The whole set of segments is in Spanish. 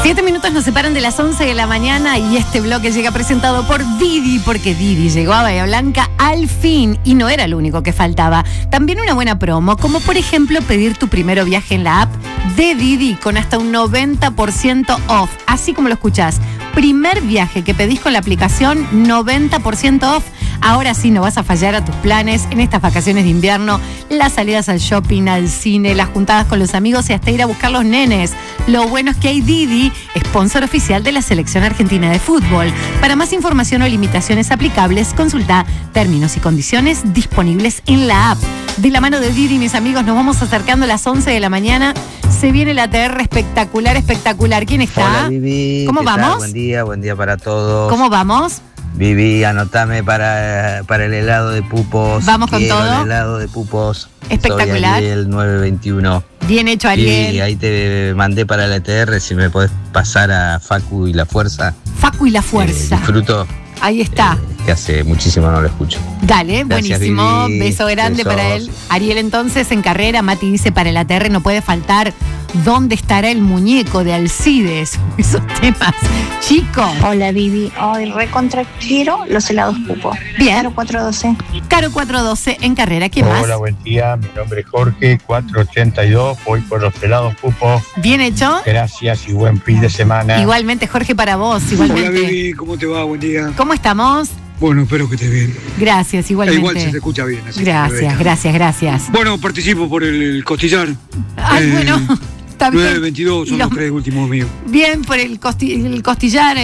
7 minutos nos separan de las 11 de la mañana y este bloque llega presentado por Didi, porque Didi llegó a Bahía Blanca al fin y no era lo único que faltaba. También una buena promo, como por ejemplo pedir tu primero viaje en la app de Didi con hasta un 90% off, así como lo escuchás. Primer viaje que pedís con la aplicación, 90% off. Ahora sí no vas a fallar a tus planes en estas vacaciones de invierno, las salidas al shopping, al cine, las juntadas con los amigos y hasta ir a buscar los nenes. Lo bueno es que hay Didi, sponsor oficial de la Selección Argentina de Fútbol. Para más información o limitaciones aplicables, consulta términos y condiciones disponibles en la app. De la mano de Didi, mis amigos, nos vamos acercando a las 11 de la mañana. Se viene la ATR espectacular, espectacular. ¿Quién está? Hola, Vivi. ¿Cómo vamos? Buen día para todos. ¿Cómo vamos? Vivi, anotame para el helado de pupos. Vamos con todo. El helado de pupos. Espectacular. Soy Ariel 921. Bien hecho, Ariel. Y ahí te mandé para la ETR, si me podés pasar a Facu y la Fuerza. Facu y la Fuerza. Disfruto. Ahí está. Que hace muchísimo no lo escucho. Dale, Gracias, buenísimo. Vivi. Beso grande Besos. para él. Ariel, entonces, en carrera. Mati dice, para el ATR no puede faltar ¿dónde estará el muñeco de Alcides? Esos temas. Chicos. Hola, Vivi. Hoy recontra quiero los helados pupo. Bien. Caro 412. Caro 412 en carrera. ¿Quién más? Hola, buen día. Mi nombre es Jorge, 482. Voy por los helados pupo. Bien hecho. Gracias y buen fin de semana. Igualmente, Jorge, para vos. Igualmente. Hola, Vivi, ¿cómo te va? Buen día. ¿Cómo estamos? Bueno, espero que estés bien. Gracias, igualmente. Igual se te escucha bien. Así Gracias. Bueno, participo por el costillar. Ay, bueno. Está bien. 922 son los 3 últimos míos. Bien por el costillar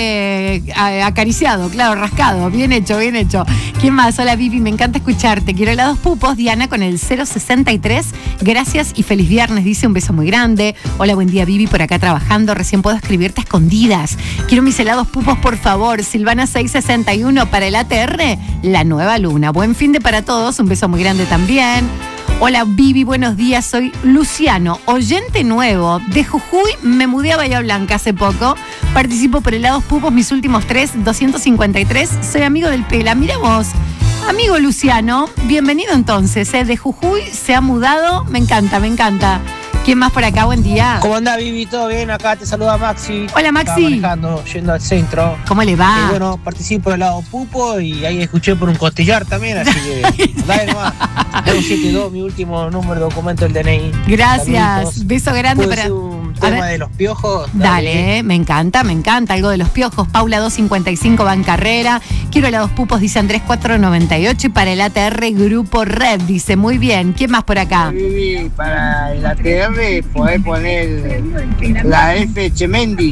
acariciado, claro, rascado. Bien hecho. ¿Quién más? Hola, Vivi, me encanta escucharte. Quiero helados pupos. Diana con el 063. Gracias y feliz viernes, dice, un beso muy grande. Hola, buen día, Vivi, por acá trabajando. Recién puedo escribirte a escondidas. Quiero mis helados pupos, por favor. Silvana 661 para el ATR, la nueva luna. Buen fin de para todos. Un beso muy grande también. Hola, Vivi, buenos días. Soy Luciano, oyente nuevo de Jujuy. Me mudé a Bahía Blanca hace poco. Participo por helados pupos, mis últimos 3, 253. Soy amigo del Pela. Mira vos, amigo Luciano, bienvenido entonces. De Jujuy se ha mudado. Me encanta. ¿Quién más por acá? Buen día. ¿Cómo andás, Vivi? ¿Todo bien? Acá te saluda Maxi. Hola, Maxi. Estaba manejando, yendo al centro. ¿Cómo le va? Bueno, participo por el lado pupo y ahí escuché por un costillar también, así que dale nomás. 072, mi último número de documento del DNI. Gracias. Saluditos. Beso grande ¿Puede para... ser un tema de los piojos? Dale, me encanta, algo de los piojos. Paula 255 va en carrera. Quiero helados pupos, dice Andrés 498. Y para el ATR Grupo Red, dice, muy bien. ¿Quién más por acá? Vivi, para el ATR podés poner la F Chemendi,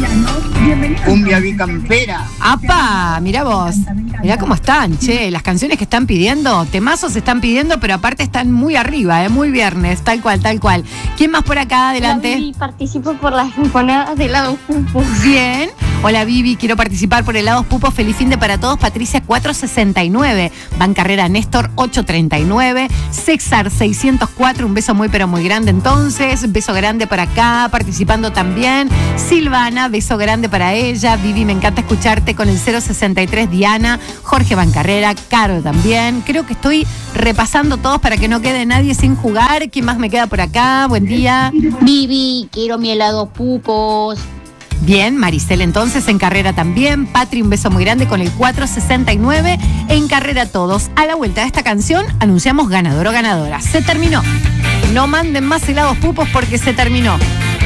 cumbia bicampera. ¡Apa! Mirá vos. Mirá cómo están, che. Las canciones que están pidiendo, temazos están pidiendo, pero aparte están muy arriba, muy viernes, tal cual. ¿Quién más por acá? Adelante. Vivi, participo por las empanadas de helados pupo. Bien. Hola, Vivi, quiero participar por helados pupos. Feliz fin de para todos. Patricia 469. Van carrera Néstor 839. César 604. Un beso muy pero muy grande entonces. Beso grande para acá. Participando también Silvana. Beso grande para ella. Vivi, me encanta escucharte con el 063. Diana. Jorge Van carrera. Caro también. Creo que estoy repasando todos para que no quede nadie sin jugar. ¿Quién más me queda por acá? Buen día. Vivi, quiero mi helado pupos. Bien, Maricel entonces en carrera también. Patri, un beso muy grande con el 469. En carrera todos. A la vuelta de esta canción anunciamos ganador o ganadora. Se terminó. No manden más helados pupos porque se terminó.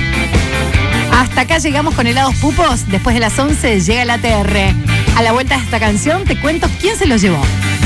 Hasta acá llegamos con helados pupos. Después de las 11 llega el ATR. A la vuelta de esta canción te cuento quién se los llevó.